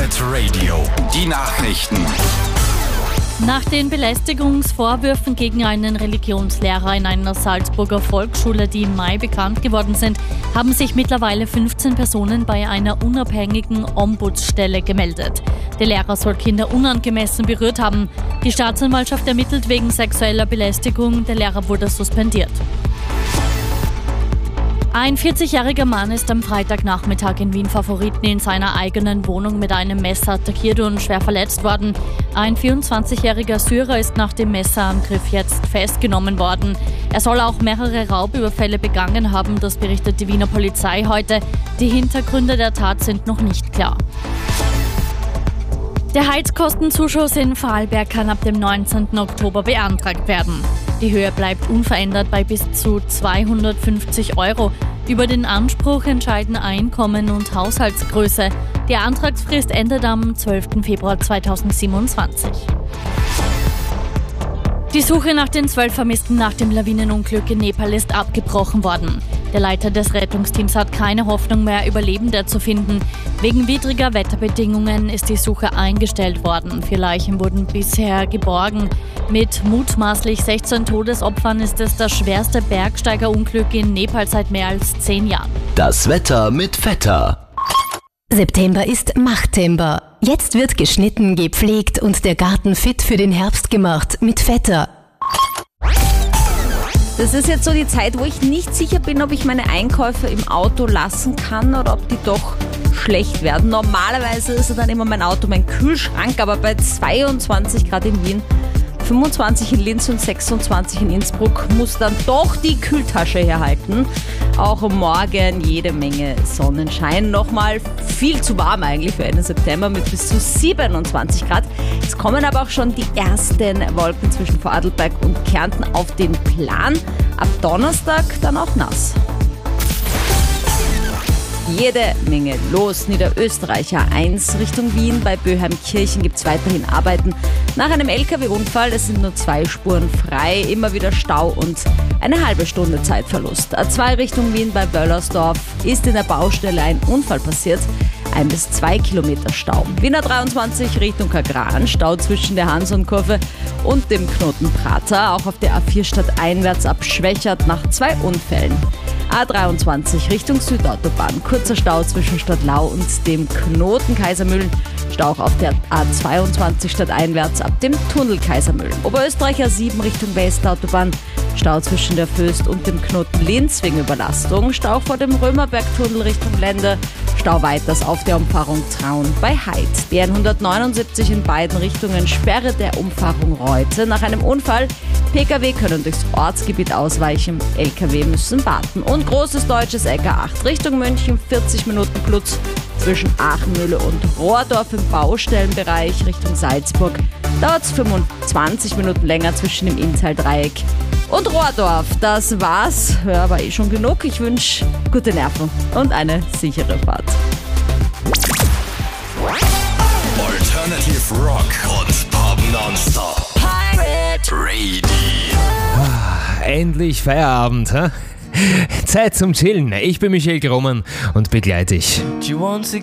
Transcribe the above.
Hit Radio. Die Nachrichten. Nach den Belästigungsvorwürfen gegen einen Religionslehrer in einer Salzburger Volksschule, die im Mai bekannt geworden sind, haben sich mittlerweile 15 Personen bei einer unabhängigen Ombudsstelle gemeldet. Der Lehrer soll Kinder unangemessen berührt haben. Die Staatsanwaltschaft ermittelt wegen sexueller Belästigung. Der Lehrer wurde suspendiert. Ein 40-jähriger Mann ist am Freitagnachmittag in Wien Favoriten in seiner eigenen Wohnung mit einem Messer attackiert und schwer verletzt worden. Ein 24-jähriger Syrer ist nach dem Messerangriff jetzt festgenommen worden. Er soll auch mehrere Raubüberfälle begangen haben, das berichtet die Wiener Polizei heute. Die Hintergründe der Tat sind noch nicht klar. Der Heizkostenzuschuss in Vorarlberg kann ab dem 19. Oktober beantragt werden. Die Höhe bleibt unverändert bei bis zu 250 €. Über den Anspruch entscheiden Einkommen und Haushaltsgröße. Die Antragsfrist endet am 12. Februar 2027. Die Suche nach den 12 Vermissten nach dem Lawinenunglück in Nepal ist abgebrochen worden. Der Leiter des Rettungsteams hat keine Hoffnung mehr, Überlebende zu finden. Wegen widriger Wetterbedingungen ist die Suche eingestellt worden. 4 Leichen wurden bisher geborgen. Mit mutmaßlich 16 Todesopfern ist es das schwerste Bergsteigerunglück in Nepal seit mehr als 10 Jahren. Das Wetter mit Vetter. September ist Machttember. Jetzt wird geschnitten, gepflegt und der Garten fit für den Herbst gemacht mit Vetter. Das ist jetzt so die Zeit, wo ich nicht sicher bin, ob ich meine Einkäufe im Auto lassen kann oder ob die doch schlecht werden. Normalerweise ist ja dann immer mein Auto mein Kühlschrank, aber bei 22 Grad in Wien, 25 in Linz und 26 in Innsbruck muss dann doch die Kühltasche herhalten. Auch morgen jede Menge Sonnenschein. Nochmal viel zu warm eigentlich für Ende September mit bis zu 27 Grad. Es kommen aber auch schon die ersten Wolken zwischen Vorarlberg und Kärnten auf den Plan. Ab Donnerstag dann auch nass. Jede Menge los. Niederösterreicher 1 Richtung Wien. Bei Böheimkirchen gibt es weiterhin Arbeiten. Nach einem LKW-Unfall, es sind nur 2 Spuren frei, immer wieder Stau und eine halbe Stunde Zeitverlust. A2 Richtung Wien bei Wöllersdorf ist in der Baustelle ein Unfall passiert. 1 bis 2 Kilometer Stau. Wiener 23 Richtung Kagran, Stau zwischen der Hansonkurve und dem Knoten Prater. Auch auf der A4 stadteinwärts ab Schwächert nach 2 Unfällen. A23 Richtung Südautobahn, kurzer Stau zwischen Stadtlau und dem Knoten Kaisermühlen. Stau auch auf der A22 stadteinwärts ab dem Tunnel Kaisermühlen. Oberösterreich A7 Richtung Westautobahn, Stau zwischen der Föst und dem Knoten Linz wegen Überlastung. Stau vor dem Römerbergtunnel Richtung Lende. Stau weiters auf der Umfahrung Traun bei Heid. Die 179 in beiden Richtungen, Sperre der Umfahrung Reute. Nach einem Unfall, Pkw können durchs Ortsgebiet ausweichen, Lkw müssen warten. Und großes deutsches LK8 Richtung München, 40 Minuten Plus zwischen Aachenmühle und Rohrdorf im Baustellenbereich Richtung Salzburg. Dauert es 25 Minuten länger zwischen dem Inntal-Dreieck und Rohrdorf. Das war's. Ja, war schon genug. Ich wünsche gute Nerven und eine sichere Fahrt. Alternative Rock und Pop nonstop. Pirate Radio. Endlich Feierabend, hä? Zeit zum Chillen. Ich bin Michael Grohmann und begleite dich. Do you want to